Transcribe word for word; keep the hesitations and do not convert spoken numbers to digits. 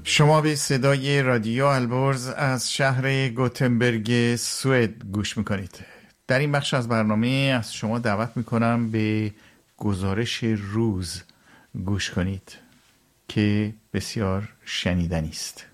شما به صدای رادیو البرز از شهر گوتنبرگ سوئد گوش میکنید. در این بخش از برنامه از شما دعوت میکنم به گزارش روز گوش کنید که بسیار شنیدنی است.